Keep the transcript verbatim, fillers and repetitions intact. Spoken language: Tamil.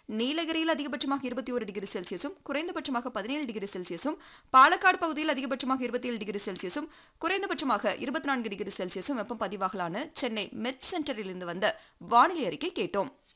நீலகிரியில் அதிகபட்சமாக இருபத்தி ஒரு டிகிரி செல்சியஸும் குறைந்தபட்சமாக பதினேழு டிகிரி செல்சியஸும், பாலக்காடு பகுதியில் அதிகபட்சமாக இருபத்தி ஏழு டிகிரி செல்சியஸும் குறைந்தபட்சமாக இருபத்தி நான்கு டிகிரி செல்சியஸும் வெப்பம் பதிவாகலான சென்னை மெட் சென்டரில் இருந்து வந்த வானிலை அறிக்கை கேட்டோம்.